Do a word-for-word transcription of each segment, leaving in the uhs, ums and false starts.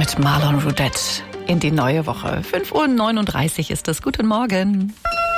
mit Marlon Roudette in die neue Woche. fünf Uhr neununddreißig ist es. Guten Morgen.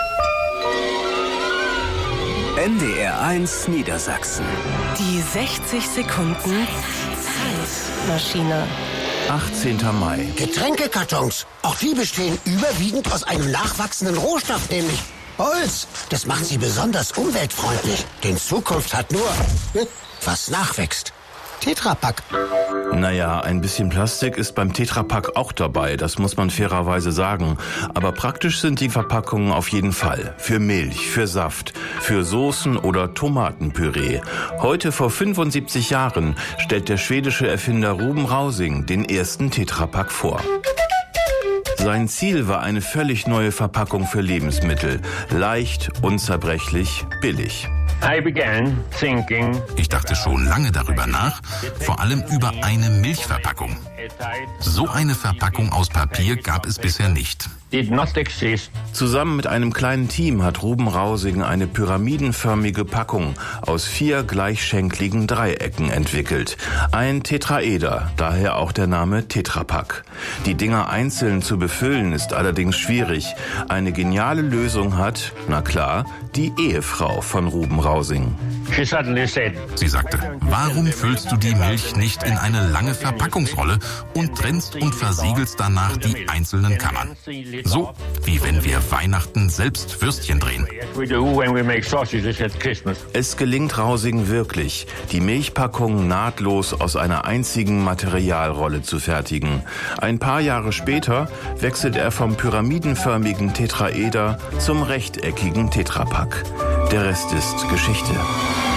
N D R eins Niedersachsen. Die sechzig Sekunden Zeitmaschine. achtzehnter Mai. Getränkekartons. Auch die bestehen überwiegend aus einem nachwachsenden Rohstoff, nämlich Holz. Das macht sie besonders umweltfreundlich. Denn Zukunft hat nur, was nachwächst. Tetra Pak. Naja, ein bisschen Plastik ist beim Tetra Pak auch dabei, das muss man fairerweise sagen. Aber praktisch sind die Verpackungen auf jeden Fall. Für Milch, für Saft, für Soßen oder Tomatenpüree. Heute vor fünfundsiebzig Jahren stellt der schwedische Erfinder Ruben Rausing den ersten Tetra Pak vor. Sein Ziel war eine völlig neue Verpackung für Lebensmittel. Leicht, unzerbrechlich, billig. I began thinking. Ich dachte schon lange darüber nach, vor allem über eine Milchverpackung. So eine Verpackung aus Papier gab es bisher nicht. Did not exist. Zusammen mit einem kleinen Team hat Ruben Rausing eine pyramidenförmige Packung aus vier gleichschenkligen Dreiecken entwickelt. Ein Tetraeder, daher auch der Name Tetra Pak. Die Dinger einzeln zu befüllen ist allerdings schwierig. Eine geniale Lösung hat, na klar, die Ehefrau von Ruben Rausing. She suddenly said. Sie sagte, warum füllst du die Milch nicht in eine lange Verpackungsrolle und trennst und versiegelst danach die einzelnen Kammern? So wie wenn wir Weihnachten selbst Würstchen drehen. Es gelingt Rausing wirklich, die Milchpackung nahtlos aus einer einzigen Materialrolle zu fertigen. Ein paar Jahre später wechselt er vom pyramidenförmigen Tetraeder zum rechteckigen Tetra Pak. Der Rest ist Geschichte.